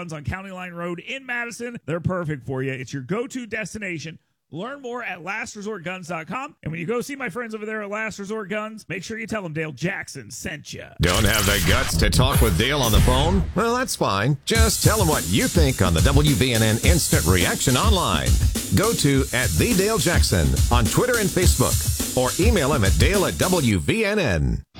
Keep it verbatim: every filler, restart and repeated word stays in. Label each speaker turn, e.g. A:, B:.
A: Guns on County Line Road in Madison. They're perfect for you. It's your go-to destination. Learn more at last resort guns dot com. And when you go see my friends over there at Last Resort Guns, make sure you tell them Dale Jackson sent you.
B: Don't have the guts to talk with Dale on the phone? Well, that's fine. Just tell him what you think on the W V N N Instant Reaction Online. Go to at the Dale Jackson on Twitter and Facebook, or email him at dale at W V N N.